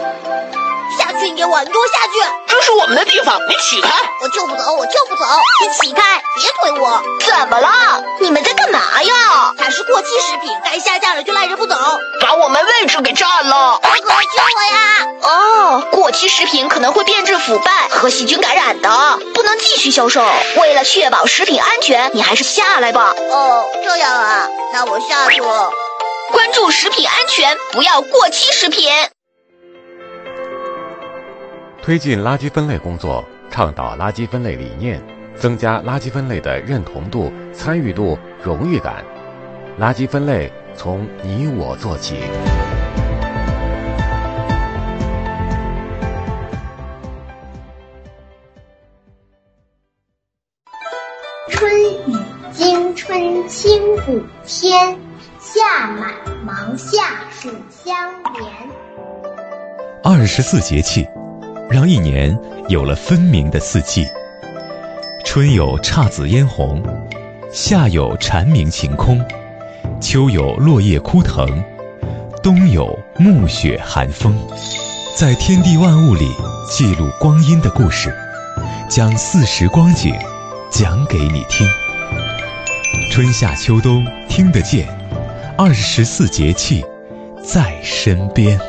下去，你给我下去！ 这是我们的地方，你起开！ 我就不走！你起开，别推我！ 怎么了？你们在干嘛呀？ 它是过期食品，该下架了就赖着不走， 把我们位置给占了！ 大哥，救我呀！ 哦，过期食品可能会变质腐败和细菌感染的，不能继续销售。为了确保食品安全，你还是下来吧。 哦，这样啊，那我下去了。 关注食品安全，不要过期食品。 推进垃圾分类工作，倡导垃圾分类理念，增加垃圾分类的认同度、参与度、荣誉感。垃圾分类从你我做起。 春雨惊春清谷天，夏满芒夏暑相连。 24节气，让一年有了分明的四季。春有姹紫嫣红，夏有蝉鸣晴空，秋有落叶枯藤，冬有暮雪寒风。在天地万物里记录光阴的故事，将四时光景讲给你听。春夏秋冬听得见，24节气在身边。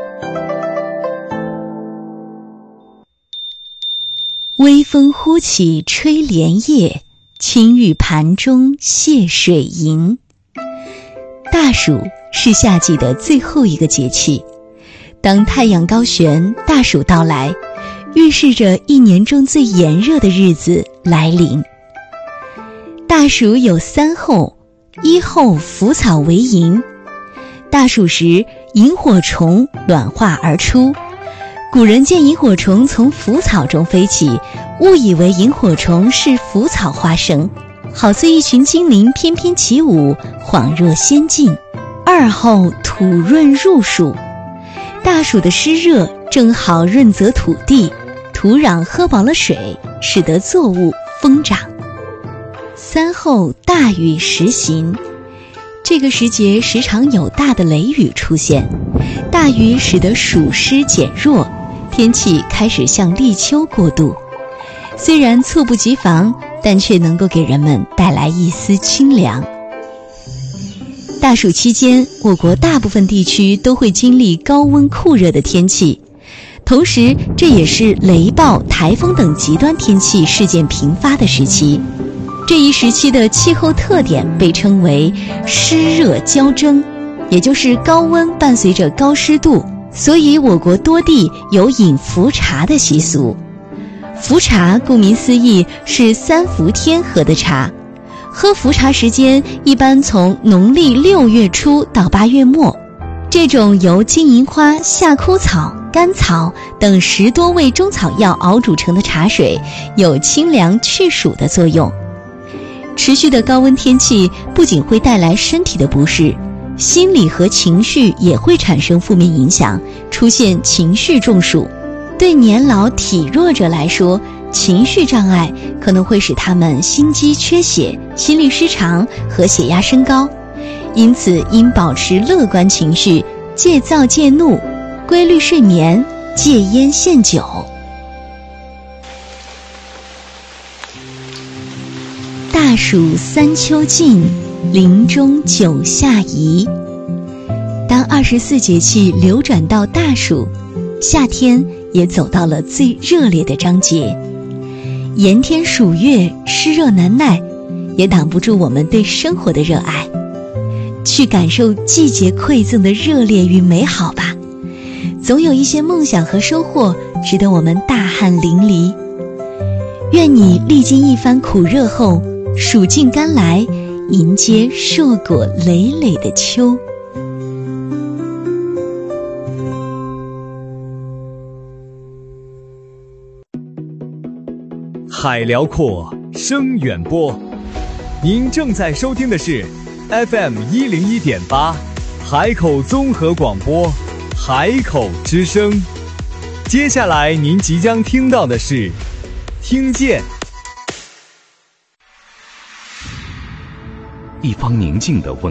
微风忽起吹莲叶，青玉盘中泻水银。大暑是夏季的最后一个节气，当太阳高悬，大暑到来，预示着一年中最炎热的日子来临。大暑有三候：一候腐草为萤。大暑时，萤火虫卵化而出。古人见萤火虫从腐草中飞起，误以为萤火虫是腐草花生，好似一群精灵翩翩起舞，恍若仙境。二候土润入暑。大暑的湿热正好润泽土地，土壤喝饱了水，使得作物疯长。三候大雨时行。这个时节时常有大的雷雨出现，大雨使得暑湿减弱，天气开始向立秋过渡。虽然猝不及防，但却能够给人们带来一丝清凉。大暑期间，我国大部分地区都会经历高温酷热的天气，同时这也是雷暴、台风等极端天气事件频发的时期。这一时期的气候特点被称为湿热交蒸，也就是高温伴随着高湿度，所以我国多地有饮伏茶的习俗。伏茶顾名思义是三伏天喝的茶，喝伏茶时间一般从农历6月初到8月末。这种由金银花、夏枯草、甘草等10多味中草药熬煮成的茶水，有清凉去暑的作用。持续的高温天气不仅会带来身体的不适，心理和情绪也会产生负面影响，出现情绪中暑。对年老体弱者来说，情绪障碍可能会使他们心肌缺血、心律失常和血压升高，因此应保持乐观情绪，戒躁戒怒，规律睡眠，戒烟限酒。大暑三秋尽，林中九夏宜。当24节气流转到大暑，夏天也走到了最热烈的章节。炎天暑月，湿热难耐，也挡不住我们对生活的热爱。去感受季节馈赠的热烈与美好吧，总有一些梦想和收获值得我们大汗淋漓。愿你历经一番苦热后，暑尽甘来，迎接硕果累累的秋。 海辽阔，声远播。您正在收听的是 FM101.8 海口综合广播，海口之声。接下来您即将听到的是听见。 一方宁静的温